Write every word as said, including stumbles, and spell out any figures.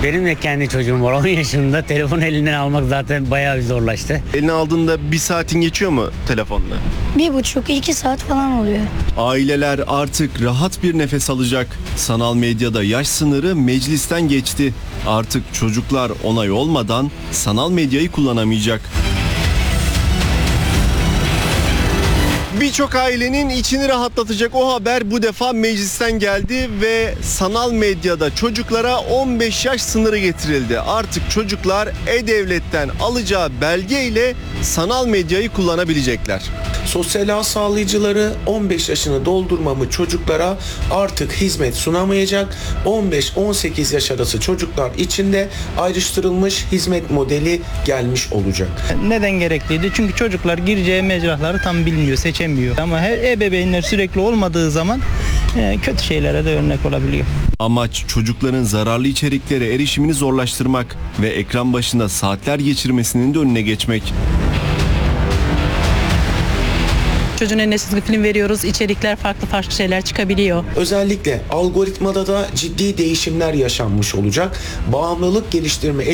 Benim de kendi çocuğum var on yaşında. Telefonu elinden almak zaten bayağı bir zorlaştı. Eline aldığında bir saatin geçiyor mu telefonla? Bir buçuk iki saat falan oluyor. Aileler artık rahat bir nefes alacak. Sanal medyada yaş sınırı meclisten geçti. Artık çocuklar onay olmadan sanal medyayı kullanamayacak. Birçok ailenin içini rahatlatacak o haber bu defa meclisten geldi ve sanal medyada çocuklara on beş yaş sınırı getirildi. Artık çocuklar E-Devlet'ten alacağı belgeyle sanal medyayı kullanabilecekler. Sosyal ağ sağlayıcıları on beş yaşını doldurmamış çocuklara artık hizmet sunamayacak. on beş on sekiz yaş arası çocuklar için de ayrıştırılmış hizmet modeli gelmiş olacak. Neden gerekliydi? Çünkü çocuklar gireceği mecraları tam bilmiyor, seçemiyor. Ama her ebeveynler sürekli olmadığı zaman e, kötü şeylere de örnek olabiliyor. Amaç çocukların zararlı içeriklere erişimini zorlaştırmak ve ekran başında saatler geçirmesinin de önüne geçmek. Çocuğun eline çizgi film veriyoruz, içerikler farklı farklı şeyler çıkabiliyor. Özellikle algoritmada da ciddi değişimler yaşanmış olacak. Bağımlılık geliştirme